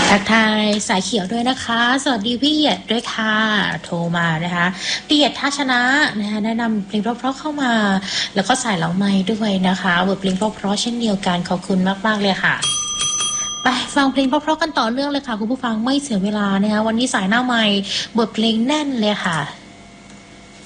ทักทายสายเขียวด้วยนะคะสวัสดีพี่เหยียดด้วยค่ะโทรมานะคะพี่เหยียดท่าชนะนะคะแนะนำเพลงเพราะๆเข้ามาแล้วก็ใส่เหล่าไม้ด้วยนะคะบทเพลงเพราะๆเช่นเดียวกันขอบคุณมากๆเลยค่ะไปฟังเพลงเพราะๆกันต่อเนื่องเลยค่ะคุณผู้ฟังไม่เสียเวลานะคะวันนี้สายหน้าไม้บทเพลงแน่นเลยค่ะ